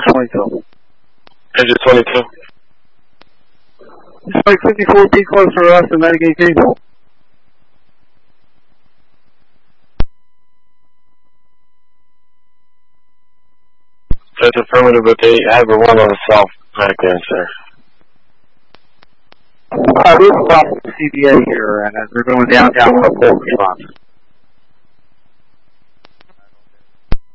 22. Engine 22. Strike 54, be close for us and mitigate diesel. That's affirmative, but they have a one on the south back there, sir. This is off the CBA here, and as we're going down, we're full response.